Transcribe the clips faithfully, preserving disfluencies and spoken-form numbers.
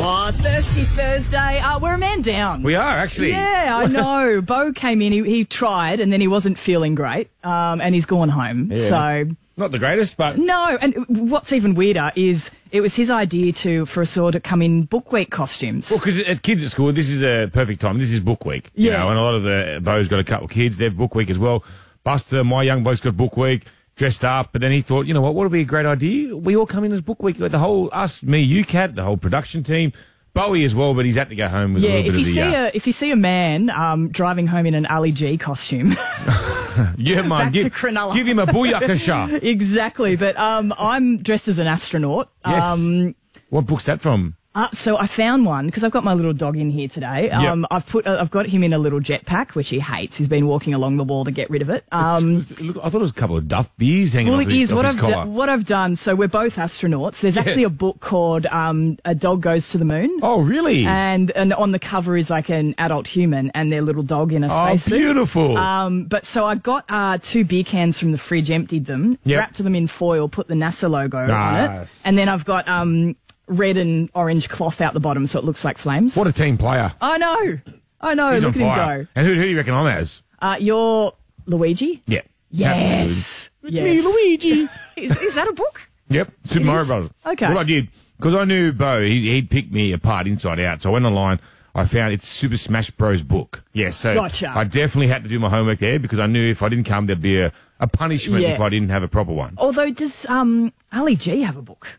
Oh, Thirsty Thursday. Uh, we're a man down. We are, actually. Yeah, I know. Bo came in, he, he tried, and then he wasn't feeling great, um, and he's gone home. Yeah. So... Not the greatest, but... No, and what's even weirder is it was his idea to for us all to come in book week costumes. Well, because at kids at school, this is a perfect time. This is book week. You Yeah. know, and a lot of the Bo's got a couple of kids. They've book week as well. Buster, my young bloke's got book week, dressed up. But then he thought, you know what, what would be a great idea? We all come in as book week. Like the whole, us, me, you, Cat, the whole production team. Bowie as well, but he's had to go home with Yeah, a little if bit you of see the... Uh, a if you see a man um, driving home in an Ali G costume, yeah, man. back Give, to Cronulla. give him a booyakasha. Exactly. But um, I'm dressed as an astronaut. Yes. Um, What book's that from? Uh, so I found one because I've got my little dog in here today. Um, Yep. I've put uh, I've got him in a little jetpack, which he hates. He's been walking along the wall to get rid of it. Um, Look, I thought it was a couple of Duff beers hanging well, off it his, is off what his I've collar. do- what I've done. So we're both astronauts. There's Yeah. actually a book called um, "A Dog Goes to the Moon." Oh, really? And and on the cover is like an adult human and their little dog in a oh, spacesuit. beautiful. Um, but so I got uh, two beer cans from the fridge, emptied them, Yep. wrapped them in foil, put the NASA logo on it, Nice. and then I've got um, red and orange cloth out the bottom so it looks like flames. What a team player. I know, I know. He's Look on at fire. him go. And who, who do you reckon I'm as? Uh, you're Luigi. Yeah. Yes. With yes. me, Luigi. is, is that a book? Yep, Super It Mario is? Brothers. Okay. What I did, because I knew Bo, he, he'd pick me apart inside out. So I went online, I found it's Super Smash Bros. Book. Yeah, so Gotcha. I definitely had to do my homework there because I knew if I didn't come, there'd be a, a punishment Yeah. if I didn't have a proper one. Although, does um, Ali G have a book?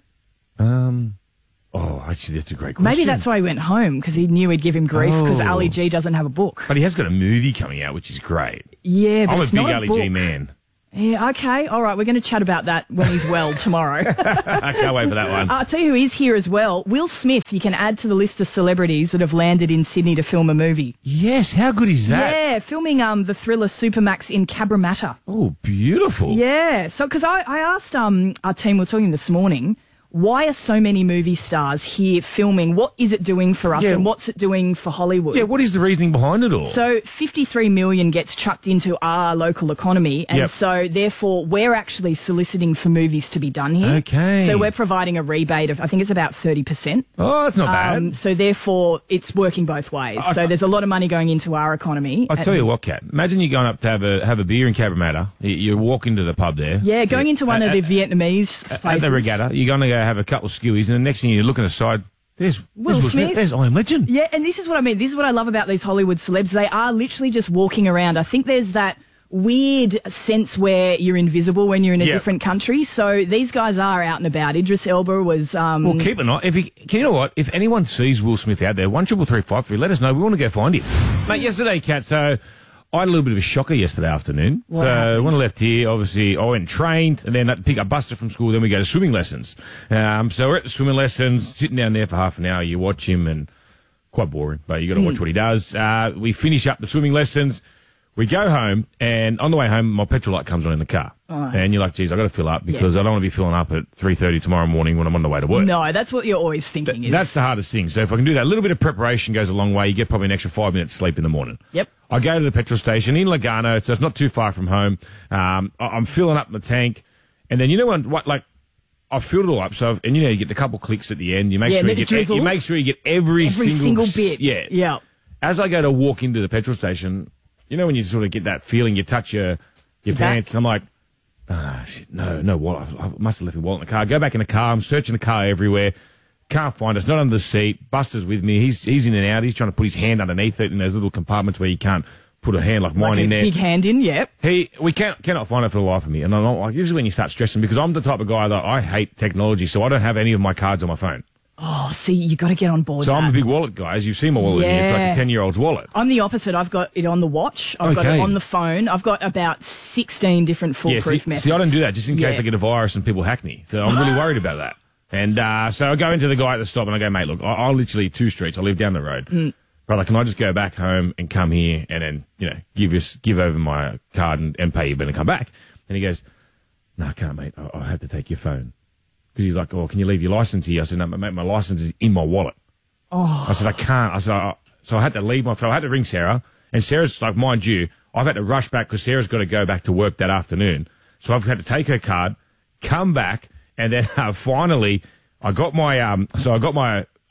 Um, oh, actually, that's a great question. Maybe that's why he went home, because he knew he'd give him grief because Oh. Ali G doesn't have a book. But he has got a movie coming out, which is great. Yeah, but I'm a it's big not a Ali book. G man. Yeah, okay. All right, we're going to chat about that when he's well tomorrow. I can't wait for that one. Uh, I'll tell you who is here as well. Will Smith, you can add to the list of celebrities that have landed in Sydney to film a movie. Yes, how good is that? Yeah, filming um the thriller Supermax in Cabramatta. Oh, beautiful. Yeah, so because I, I asked um our team, we were talking this morning, why are so many movie stars here filming? What is it doing for us Yeah. and what's it doing for Hollywood? Yeah, what is the reasoning behind it all? So fifty-three million gets chucked into our local economy, and Yep. so therefore we're actually soliciting for movies to be done here. Okay. So we're providing a rebate of, I think it's about thirty percent. oh, that's not bad. Um, so therefore it's working both ways. I- so there's a lot of money going into our economy. I'll And- tell you what, Kat. Imagine you're going up to have a have a beer in Cabramatta. You, you walk into the pub there. Yeah, going into one At- of the Vietnamese at, places. at the regatta. You're going to go have a couple of skewies, and the next thing you're looking aside, there's Will there's Smith. There's I Am Legend. Yeah, and this is what I mean. This is what I love about these Hollywood celebs. They are literally just walking around. I think there's that weird sense where you're invisible when you're in a Yeah. different country. So these guys are out and about. Idris Elba was... Um, Well, keep an eye. If he, can you know what? If anyone sees Will Smith out there, one triple three five three, let us know. We want to go find him, mate. Yesterday, Kat. So I had a little bit of a shocker yesterday afternoon. What so happened? when I left here, obviously I went and trained, and then I had to pick up Buster from school. Then we go to swimming lessons. Um, so we're at the swimming lessons, sitting down there for half an hour. You watch him, and quite boring, but you got to Hmm. watch what he does. Uh, we finish up the swimming lessons. We go home, and on the way home, my petrol light comes on in the car. Oh. And you're like, geez, I got to fill up because I don't want to be filling up at three thirty tomorrow morning when I'm on the way to work. No, that's what you're always thinking. is That's the hardest thing. So if I can do that, a little bit of preparation goes a long way. You get probably an extra five minutes sleep in the morning. Yep. I go to the petrol station in Lugano, so it's not too far from home. Um, I- I'm filling up my tank, and then you know what? what like I've filled it all up. So I've, and you know you get the couple clicks at the end. You make Yeah, sure you the get you drizzles. make sure you get every, every single, s- bit. Yeah. Yeah. As I go to walk into the petrol station, you know when you sort of get that feeling, you touch your your Your pants, back. and I'm like, ah, shit, no, no wallet. I must have left my wallet in the car. I go back in the car. I'm searching the car everywhere. Can't find it. It's not under the seat. Buster's with me. He's he's in and out. He's trying to put his hand underneath it in those little compartments where you can't put a hand like mine Like in a there. big hand in, yep. He, we can't cannot find it for the life of me. And I'm not, like, this is when you start stressing because I'm the type of guy that I hate technology, so I don't have any of my cards on my phone. Oh, see, you got to get on board. So that. I'm a big wallet guy. As you've seen my wallet here, it's like Yeah. a ten-year-old's wallet. I'm the opposite. I've got it on the watch. I've got Okay. it on the phone. I've got about sixteen different Yeah, foolproof see, methods. see, I don't do that just in case Yeah. I get a virus and people hack me. So I'm really worried about that. And uh, so I go into the guy at the stop and I go, mate, look, I, I literally two streets. I live down the road. Mm. Brother, can I just go back home and come here and then, you know, give us give over my card and, and pay you, but then come back? And he goes, no, I can't, mate. I, I have to take your phone. Because he's like, oh, can you leave your license here? I said, no, mate, my license is in my wallet. Oh. I said, I can't. I said, I, so I had to leave my phone. I had to ring Sarah. And Sarah's like, mind you, I've had to rush back because Sarah's got to go back to work that afternoon. So I've had to take her card, come back, and then uh, finally I got my, um, so I got my,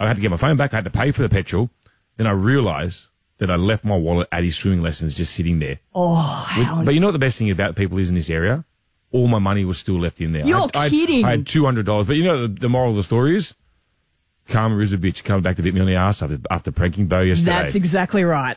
I had to get my phone back. I had to pay for the petrol. Then I realised that I left my wallet at his swimming lessons just sitting there. Oh, how... But you know what the best thing about people is in this area? All my money was still left in there. You're I had, kidding. I had, I had two hundred dollars. But you know the, the moral of the story is? Karma is a bitch. Coming back to bit me on the ass after, after pranking Bo yesterday. That's exactly right.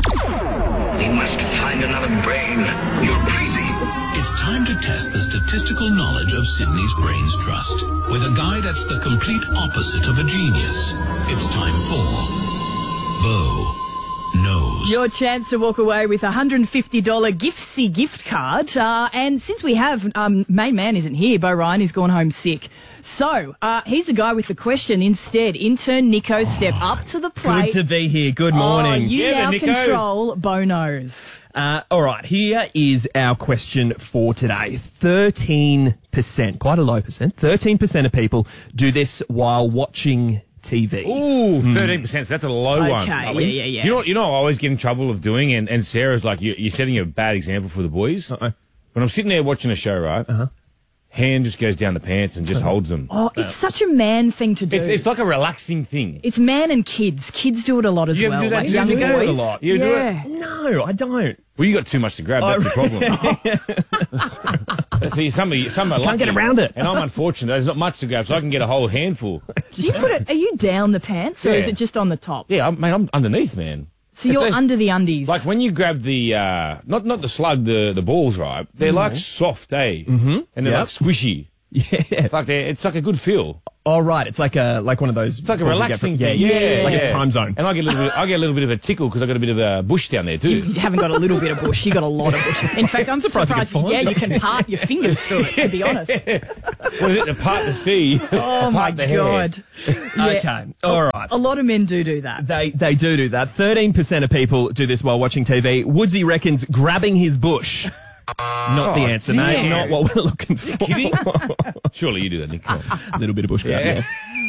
We must find another brain. You're crazy. It's time to test the statistical knowledge of Sydney's Brains Trust with a guy that's the complete opposite of a genius. It's time for Bo Knows. Your chance to walk away with a one hundred fifty dollars Giftsy gift card. Uh, and since we have, um, main man isn't here, Bo Ryan is gone home sick. So, uh, he's the guy with the question. Instead, intern Nico, step up to the plate. Good to be here. Good Oh, morning. you Yeah, now Nico. control Bo Knows. Uh, all right, here is our question for today. thirteen percent, quite a low percent, thirteen percent of people do this while watching T V. Ooh, thirteen percent. So that's a low one. Okay, Ollie. yeah, yeah, yeah. You know, you know, I always get in trouble of doing, and, and Sarah's like, you, you're setting a bad example for the boys. Uh-uh. When I'm sitting there watching a show, right? Uh-huh. Hand just goes down the pants and just holds them. Oh, it's such a man thing to do. It's, it's like a relaxing thing. It's man and kids. Kids do it a lot as You ever well. do that like too, young Nico? boys. A lot. You do yeah. it? No, I don't. Well, you got too much to grab. That's the problem. See, some of some are Can't get lucky, around it. and I'm unfortunate. There's not much to grab, so I can get a whole handful. Do you put it? Are you down the pants, or Yeah. is it just on the top? Yeah, I'm, mate, I'm underneath, man. So you're It's a- under the undies. Like when you grab the uh, not not the slug, the the balls, right? They're like soft, eh? Mm-hmm. And they're Yep. like squishy. Yeah. Like they, it's like a good feel. Oh, right. It's like a like one of those. It's like a relaxing thing. Yeah, yeah, Like yeah. a time zone. And I get a little bit, I get a little bit of a tickle because I got a bit of a bush down there too. you haven't got a little bit of bush. You got a lot of bush. In fact, I'm Surprised surprised. you can find yeah, it. you can part your fingers through it. To be honest. What is it? To part the sea. Oh my the hair. god. Yeah. Okay. All right. A lot of men do do that. They they do do that. thirteen percent of people do this while watching T V. Woodsy reckons grabbing his bush. Not the Oh, answer, mate. dear. Not what we're looking for. Kidding? Surely you do that, Nick. Come on. A little bit of bush grabbing.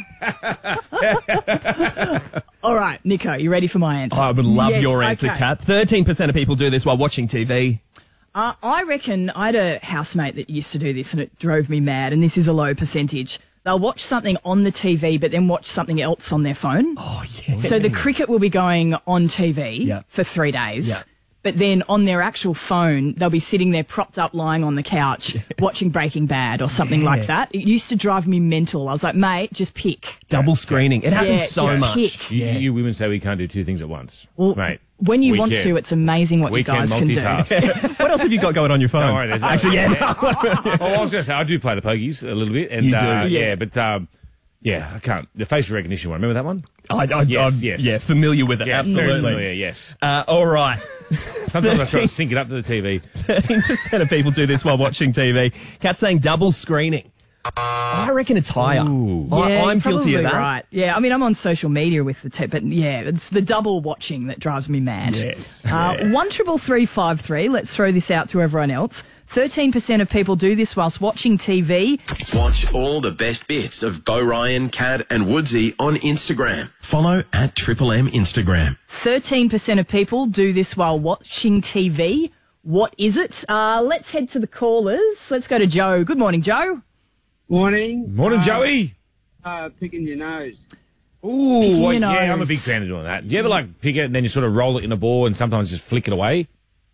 All right, Nico, you ready for my answer? I would love Yes, your answer, okay. Kat. thirteen percent of people do this while watching T V. Uh, I reckon I had a housemate that used to do this, and it drove me mad. And this is a low percentage. They'll watch something on the T V, but then watch something else on their phone. Oh, yeah. So the cricket will be going on T V Yeah. for three days. Yeah. But then on their actual phone, they'll be sitting there propped up, lying on the couch, watching Breaking Bad or something like that. It used to drive me mental. I was like, mate, just pick. Double screening. It happens Yeah, so just much. pick. You, you women say we can't do two things at once. Well, mate. when you we want can. to, it's amazing what We you guys can can, multitask. do. What else have you got going on your phone? Don't worry, there's Actually, yeah. no. Oh, I was going to say, I do play the pokies a little bit. And, You do? Uh, Yeah. yeah, but um, yeah, I can't. The facial recognition one. Remember that one? I, I, Yes, I'm, yes. Yeah, familiar with it. Yeah, very absolutely. familiar, yes. Uh, all right. Sometimes I try to sync it up to the T V. thirteen percent of people do this while watching T V. Kat's saying double screening. I reckon it's higher. Ooh. I, Yeah, I'm guilty of probably that. Right. Yeah, I mean, I'm on social media with the tip, but yeah, it's the double watching that drives me mad. Yes. Uh, one triple three five three. Let's throw this out to everyone else. Thirteen percent of people do this whilst watching T V. Watch all the best bits of Bo Ryan, Cad and Woodsy on Instagram. Follow at Triple M Instagram. Thirteen percent of people do this while watching T V. What is it? Uh, let's head to the callers. Let's go to Joe. Good morning, Joe. Morning. Morning, Uh, Joey. Uh, picking your nose. Ooh, Picking well, your yeah, I'm a nose. big fan of doing that. Do you ever like pick it and then you sort of roll it in a ball and sometimes just flick it away?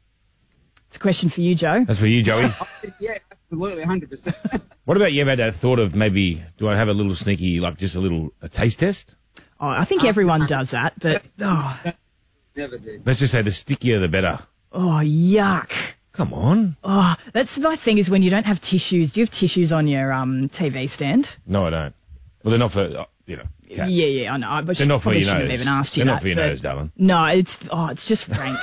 It's a question for you, Joe. That's for you, Joey. Yeah, absolutely, one hundred percent. What about you ever had that thought of maybe, do I have a little sneaky, like just a little a taste test? Oh, I think everyone does that, but oh, Never did. Let's just say the stickier the better. oh, yuck. Come on. Oh, that's my thing is when you don't have tissues. Do you have tissues on your um, T V stand? No, I don't. Well, they're not for, uh, you know. cat. Yeah, yeah, I know. But They're not for probably your shouldn't nose. have even asked you They're that. not for your but- nose, darling. No, it's oh, it's just Frank.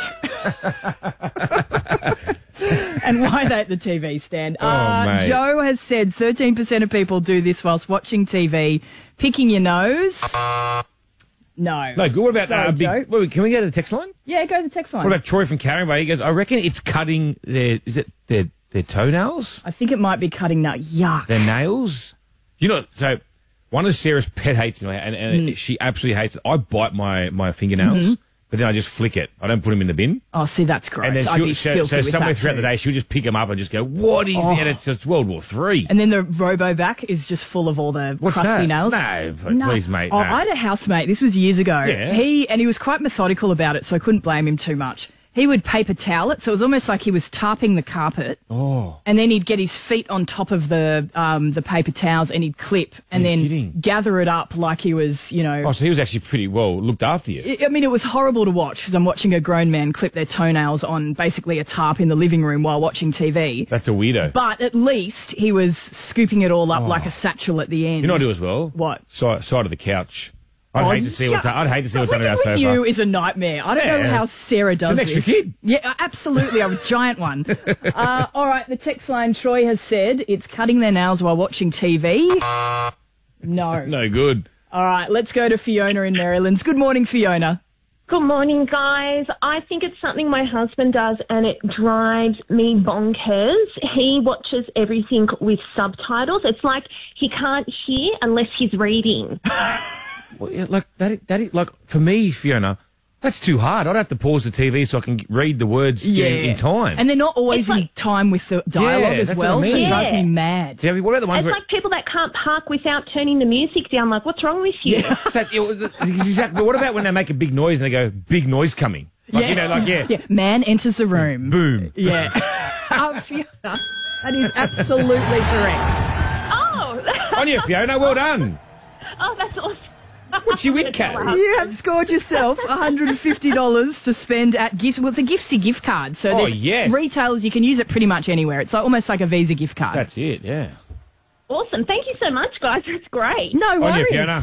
And why they at the T V stand? Oh, uh, mate. Joe has said thirteen percent of people do this whilst watching T V. Picking your nose? No. No, good. What about, Sorry, uh, big, Joe. wait, can we go to the text line? Yeah, go to the text line. What about Troy from Carring Bay? He goes, I reckon it's cutting their, is it their, their toenails? I think it might be cutting nut. Yuck. Their nails? You know, so one of Sarah's pet hates, and, and, and Mm. she absolutely hates it. I bite my, my fingernails, Mm-hmm. but then I just flick it. I don't put them in the bin. Oh, see, that's gross. And then I'd she'll, be so, filthy so with somewhere that throughout too. the day, she'll just pick them up and just go, what is Oh. it? It's, it's World War Three. And then the Roboback is just full of all the What's crusty that? nails. No, please, mate, Oh, no. I had a housemate. This was years ago. Yeah. He and he was quite methodical about it, so I couldn't blame him too much. He would paper towel it, so it was almost like he was tarping the carpet. Oh. And then he'd get his feet on top of the um, the paper towels and he'd clip and Are you then kidding? gather it up like he was, you know. Oh, so he was actually pretty well looked after you. I I mean, it was horrible to watch because I'm watching a grown man clip their toenails on basically a tarp in the living room while watching T V. That's a weirdo. But at least he was scooping it all up like a satchel at the end. You know what I do as well? What? Side, side of the couch. I'd Oh, hate to see what's yeah. I'd hate to see what's Living under our with sofa. you is a nightmare. I don't know Yeah. how Sarah does an extra this. kid. Yeah, absolutely, a giant one. Uh, all right, the text line Troy has said it's cutting their nails while watching T V. No. No good. All right, let's go to Fiona in Maryland. Good morning, Fiona. Good morning, guys. I think it's something my husband does and it drives me bonkers. He watches everything with subtitles. It's like he can't hear unless he's reading. Well, yeah, like that. That like for me, Fiona, that's too hard. I'd have to pause the T V so I can read the words Yeah. in, in time. And they're not always It's like- in time with the dialogue Yeah, as that's well, what I so it mean. drives Yeah. me mad. yeah, what about the ones It's where like people that can't park without turning the music down. Like, what's wrong with you? that, it- exactly? But what about when they make a big noise and they go, "Big noise coming"? Like you know, like yeah, Yeah, man enters the room. boom. Yeah. um, Fiona, that is absolutely correct. Oh, On you, Fiona. Well done. oh, that's awesome. What's your win, Kat? You have scored yourself one hundred fifty dollars to spend at gift. Well, it's a Giftsy gift card. So Oh, there's yes. retailers, you can use it pretty much anywhere. It's like, almost like a Visa gift card. That's it. Yeah. Awesome. Thank you so much, guys. That's great. no On worries. you, Fiona.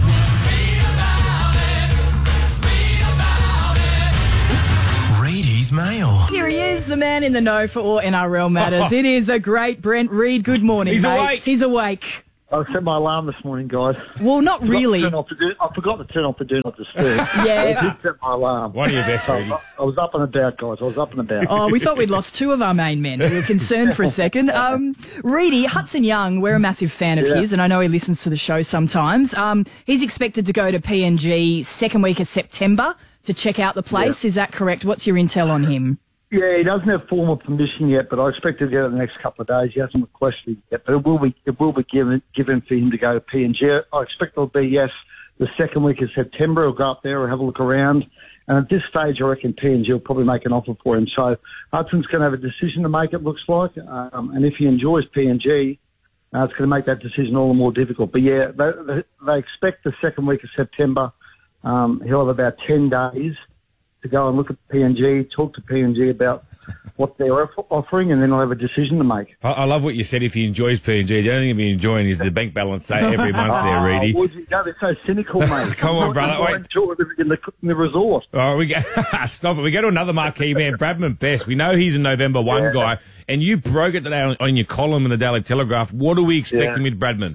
Reedy's Mail. Here he is, the man in the know for all N R L matters. It is a great Brent Reed. Good morning, He's mates. awake. He's awake. I set my alarm this morning, guys. Well, not really. Turn off the do, I forgot to turn off the do not disturb. Yeah. I did set my alarm. One of your best, So Reedy. I, I was up and about, guys. I was up and about. Oh, we thought we'd lost two of our main men. We were concerned for a second. Um, Reedy, Hudson Young, we're a massive fan of Yeah. his, and I know he listens to the show sometimes. Um, he's expected to go to P N G second week of September to check out the place. Is that correct? What's your intel on him? Yeah, he doesn't have formal permission yet, but I expect to get it in the next couple of days. He hasn't requested it yet, but it will be it will be given given for him to go to P N G. I expect it'll be yes, the second week of September. He'll go up there and have a look around. And at this stage, I reckon P N G will probably make an offer for him. So Hudson's going to have a decision to make. It looks like, um, and if he enjoys P N G, uh, it's going to make that decision all the more difficult. But yeah, they, they, they expect the second week of September. Um, he'll have about ten days to go and look at P N G, talk to P N G about what they're off- offering, and then I'll have a decision to make. I, I love what you said. If he enjoys P N G, the only thing he'll be enjoying is the bank balance say every month there, Reedy. Oh, would you go? They're so cynical, mate. Come on, I'm brother, not wait. enjoying it in the, in the resort. All right, we go, stop it. We go to another marquee man, Bradman Best. We know he's a November one Yeah. guy, and you broke it today on, on your column in the Daily Telegraph. What are we expecting Yeah. with Bradman?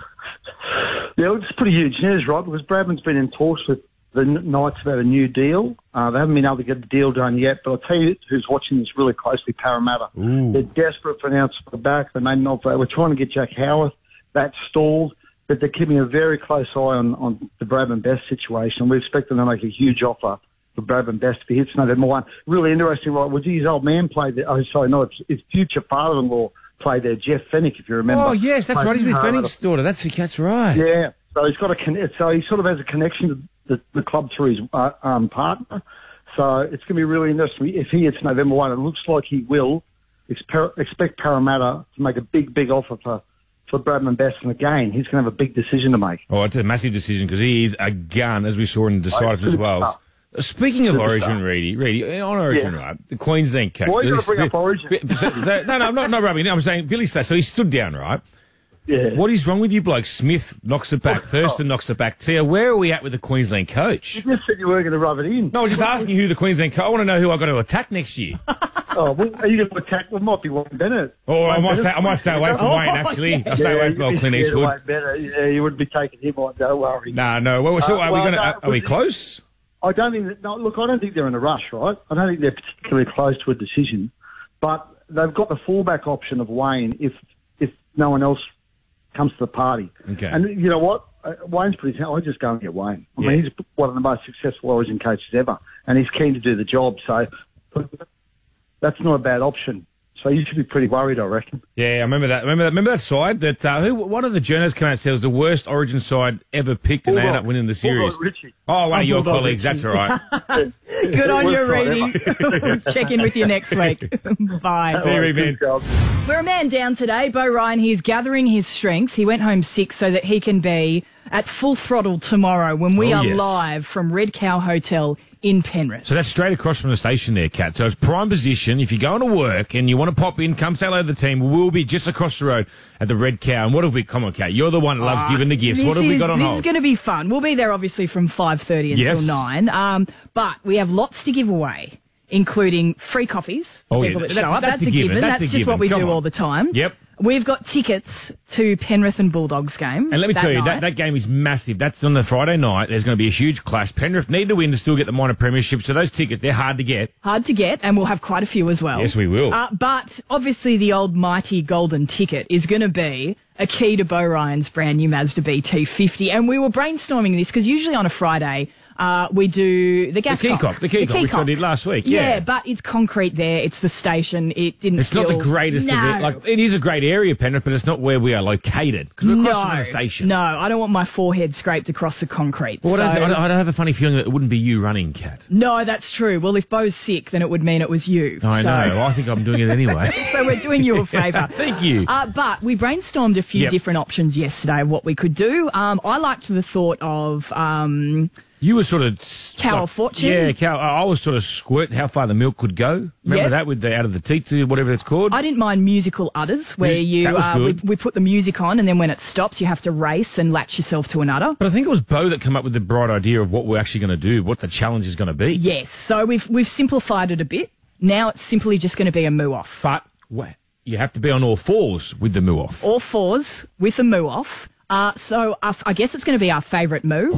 Yeah, it's pretty huge news, right? Because Bradman's been in talks with the N- Knights about a new deal. Uh, they haven't been able to get the deal done yet, but I'll tell you who's watching this really closely, Parramatta. Ooh. They're desperate for an outside the back. They made an offer. They were trying to get Jack Howarth. That stalled, but they're keeping a very close eye on, on the Bradman Best situation. We expect them to make a huge offer for Bradman Best if he hits November one. Really interesting, right? Was his old man played there? Oh, sorry, no, it's his future father-in-law played there, Jeff Fennick, if you remember. Oh, yes, that's Played right. He's with Parramatta. Fennick's daughter. That's, that's right. Yeah, so he's got a con- so he sort of has a connection to the, the club through his uh, um, partner. So it's going to be really interesting if he hits November one. It looks like he will. Exper- expect Parramatta to make a big, big offer for for Bradman Best, and again, he's going to have a big decision to make. Oh, it's a massive decision because he is a gun, as we saw in the Deciders as well. Speaking of Origin, Reedy, Reedy, on Origin, Yeah. right, the Queensland coach. Why are you Billy- gonna bring up Origin? Bi- so- so- no, no, I'm not, not rubbing it. I'm saying Billy Slater. So he stood down, right? Yeah. What is wrong with you, bloke? Smith knocks it back. Thurston knocks it back. Tia, where are we at with the Queensland coach? You just said you weren't going to rub it in. No, I was just asking you who the Queensland coach. I want to know who I got to attack next year. Oh, well, are you going to attack? Well, it might be Wayne Bennett. Or I Wayne might stay, Bennett. I might stay away from Wayne, actually. yeah. I'll stay away from you'd old be Clint scared of Eastwood. Wayne Bennett. Yeah, you wouldn't be taking him on. Don't worry. No, no. Well, so Uh, are we well, going to? no, Are we but- close? I don't think that, no, look, I don't think they're in a rush, right? I don't think they're particularly close to a decision, but they've got the fallback option of Wayne if if no one else comes to the party. Okay. And you know what? Uh, Wayne's pretty. I just go and get Wayne. I Yeah. mean, he's one of the most successful Origin coaches ever, and he's keen to do the job. So that's not a bad option. So you should be pretty worried, I reckon. Yeah, I remember that. Remember that? Remember that side that uh, who? One of the journalists came out and said it was the worst Origin side ever picked, and they ended up winning the series. Bulldog Richie. Oh, one Oh, of your Bulldog colleagues. Richie. That's all right. Good on you, Worst side Reedy. Check in with you next week. Bye. See you, Reed, man. Good job. We're a man down today. Bo Ryan, he's gathering his strength. He went home sick so that he can be at full throttle tomorrow when we Oh, are yes. live from Red Cow Hotel in Penrith. So that's straight across from the station there, Kat. So it's prime position. If you're going to work and you want to pop in, come say hello to the team. We'll be just across the road at the Red Cow. And what have we, come on, Kat, you're the one that loves Ah, giving the gifts. This What have we is- got on This hold? is going to be fun. We'll be there obviously from five thirty until Yes. nine. Um, but we have lots to give away, including free coffees for Oh, yeah, people that that's- show up. that's That's, a a given, given. that's That's, a just what given. we Come do on. all the time. Yep. We've got tickets to Penrith and Bulldogs game. And let me that tell you, night. that, that game is massive. That's on the Friday night. There's going to be a huge clash. Penrith need to win to still get the minor premiership, so those tickets, they're hard to get. Hard to get, and we'll have quite a few as well. Yes, we will. Uh, but obviously, the old mighty golden ticket is going to be a key to Bo Ryan's brand new Mazda B T fifty. And we were brainstorming this because usually on a Friday, uh, we do the gas The key cock. cock, the key cock, which I did last week, yeah. but it's concrete there. It's the station. It didn't It's not the feel- greatest no. of it. Like, it is a great area, Penrith, but it's not where we are located because we're across no, from the station. No, I don't want my forehead scraped across the concrete. Well, I, don't, so- I, don't, I don't have a funny feeling that it wouldn't be you running, Kat. No, that's true. Well, if Bo's sick, then it would mean it was you. I So- know. I think I'm doing it anyway. So we're doing you a favour. Thank you. Uh, but we brainstormed a few Yep. different options yesterday of what we could do. Um, I liked the thought of um, You were sort of s- Cow like- of Fortune. Yeah, cow. I was sort of squirt how far the milk could go. Remember Yep. that with the out of the teats, whatever it's called. I didn't mind musical udders, where Mus- you that was uh, we, good. we put the music on, and then when it stops, you have to race and latch yourself to an udder. But I think it was Bo that came up with the bright idea of what we're actually going to do, what the challenge is going to be. Yes, so we've we've simplified it a bit. Now it's simply just going to be a moo off. But wha- you have to be on all fours with the moo off. All fours with a moo off. Uh, so uh, I guess it's going to be our favourite moo.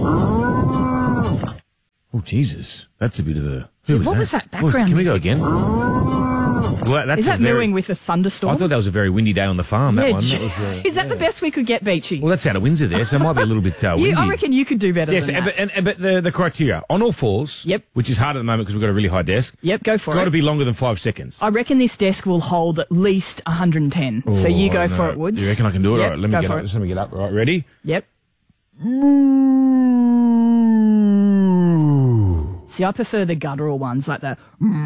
Oh, Jesus. That's a bit of a... Who was What that? was that What was- background Can we go music? again? Well, that's Is a that very, mooing with a thunderstorm? I thought that was a very windy day on the farm, that Yeah, one. That gee- was, uh, Is that the best we could get, Beachy? well, that's out of Windsor there, so it might be a little bit uh, windy. You, I reckon you could do better Yes, than and, that. but, and, and, but the, the criteria, on all fours, Yep. which is hard at the moment because we've got a really high desk, Yep, go for it's got it. to be longer than five seconds. I reckon this desk will hold at least one hundred ten. so Oh, you go I for know. it, Woods. You reckon I can do it? Yep, All right, let me go get for up. it. Just let me get up. All right, ready? Yep. See, I prefer the guttural ones, like the...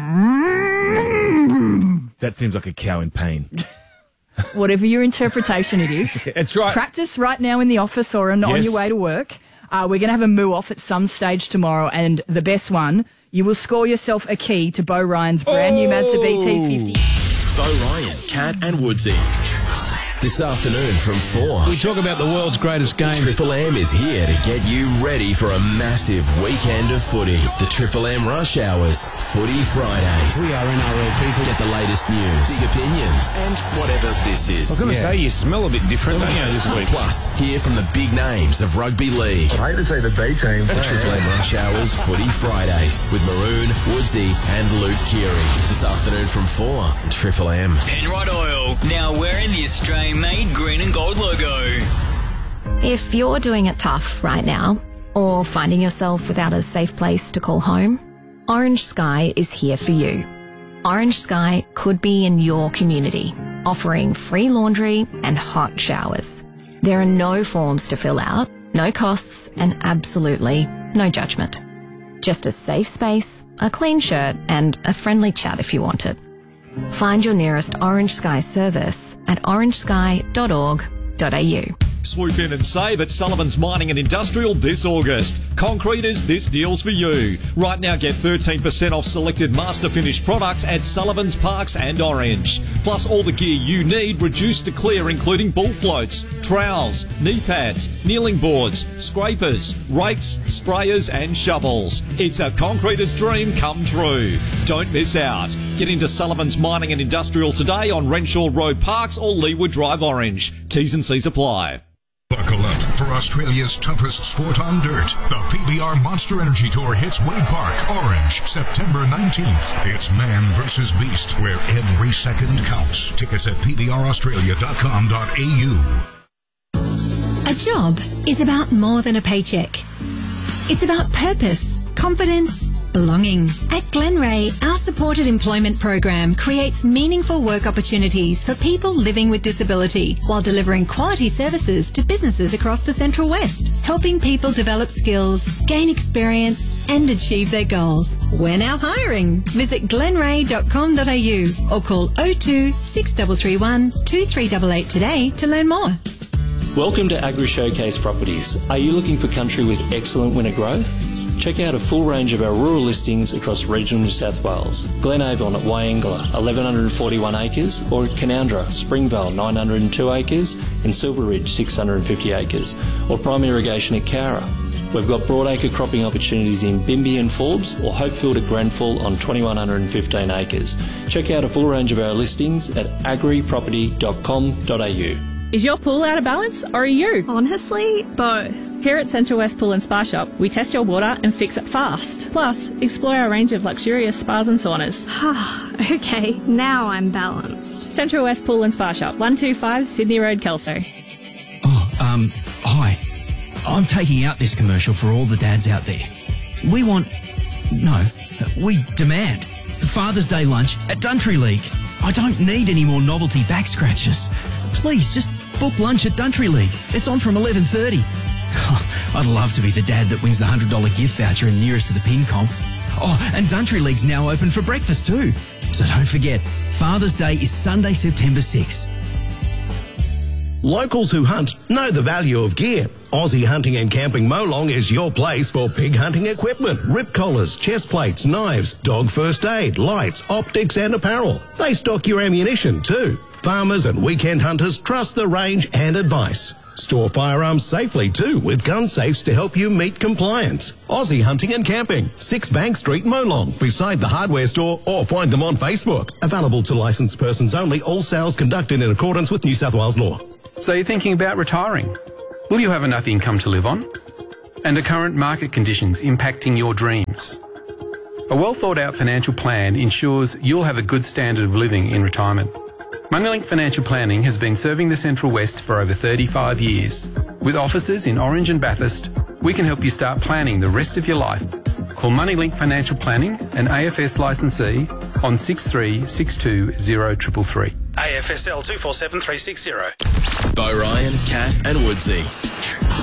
That seems like a cow in pain. Whatever your interpretation it is. That's right. Practice right now in the office or on, on Yes. your way to work. Uh, we're going to have a moo off at some stage tomorrow, and the best one, you will score yourself a key to Bo Ryan's brand new Mazda B T fifty. Bo Ryan, Cat and Woodsy. This afternoon from four. We talk about the world's greatest game. Triple M is here to get you ready for a massive weekend of footy. The Triple M Rush Hours Footy Fridays. We are N R L people. Get the latest news, big opinions, and whatever this I was is. going to say, you smell a bit different, don't you, this week? Plus, hear from the big names of rugby league. I hate to say the B team. The Triple M Rush Hours Footy Fridays with Maroon, Woodsy, and Luke Keary. This afternoon from four. Triple M. Penrod Oil, now wearing the Australian-made green and gold logo. If you're doing it tough right now, or finding yourself without a safe place to call home, Orange Sky is here for you. Orange Sky could be in your community, offering free laundry and hot showers. There are no forms to fill out, no costs, and absolutely no judgment. Just a safe space, a clean shirt, and a friendly chat if you want it. Find your nearest Orange Sky service at orange sky dot org dot a u. Swoop in and save at Sullivan's Mining and Industrial this August. Concreters, this deal's for you. Right now get thirteen percent off selected master finish products at Sullivan's Parks and Orange. Plus all the gear you need reduced to clear, including bull floats, trowels, knee pads, kneeling boards, scrapers, rakes, sprayers and shovels. It's a concreter's dream come true. Don't miss out. Get into Sullivan's Mining and Industrial today on Renshaw Road Parks or Leeward Drive Orange. T's and C's apply. Buckle up for Australia's toughest sport on dirt. The P B R Monster Energy Tour hits Wade Park, Orange, September nineteenth. It's man versus beast, where every second counts. Tickets at p b r australia dot com dot a u. A job is about more than a paycheck. It's about purpose, confidence, belonging. At Glenray, our supported employment program creates meaningful work opportunities for people living with disability while delivering quality services to businesses across the Central West, helping people develop skills, gain experience and achieve their goals. We're now hiring. Visit glenray dot com dot a u or call oh two, six three three one, two three eight eight today to learn more. Welcome to Agri Showcase Properties. Are you looking for country with excellent winter growth? Check out a full range of our rural listings across regional New South Wales. Glenavon at Wyangla, eleven forty-one acres, or at Canowindra, Springvale, nine hundred two acres, and Silver Ridge, six hundred fifty acres, or Prime Irrigation at Cowra. We've got broadacre cropping opportunities in Bimby and Forbes, or Hopefield at Grenfell on two thousand one hundred fifteen acres. Check out a full range of our listings at agri property dot com dot a u. Is your pool out of balance, or are you? Honestly, both. Here at Central West Pool and Spa Shop, we test your water and fix it fast. Plus, explore our range of luxurious spas and saunas. Okay, now I'm balanced. Central West Pool and Spa Shop, one two five Sydney Road, Kelso. Oh, um, hi. I'm taking out this commercial for all the dads out there. We want, no, we demand Father's Day lunch at Duntry League. I don't need any more novelty back scratches. Please, just book lunch at Duntry League. It's on from eleven thirty. Oh, I'd love to be the dad that wins the one hundred dollars gift voucher and nearest to the ping comp. Oh, and Duntry League's now open for breakfast too. So don't forget, Father's Day is Sunday, September sixth. Locals who hunt know the value of gear. Aussie Hunting and Camping Molong is your place for pig hunting equipment, rip collars, chest plates, knives, dog first aid, lights, optics and apparel. They stock your ammunition too. Farmers and weekend hunters trust the range and advice. Store firearms safely too with gun safes to help you meet compliance. Aussie Hunting and Camping, six Bank Street, Molong, beside the hardware store, or find them on Facebook. Available to licensed persons only, all sales conducted in accordance with New South Wales law. So you're thinking about retiring? Will you have enough income to live on? And are current market conditions impacting your dreams? A well thought out financial plan ensures you'll have a good standard of living in retirement. Moneylink Financial Planning has been serving the Central West for over thirty-five years. With offices in Orange and Bathurst, we can help you start planning the rest of your life. Call Moneylink Financial Planning, an A F S licensee, on six three six two zero three three three. A F S L two four seven three six zero. Bo Ryan, Cat and Woodsy.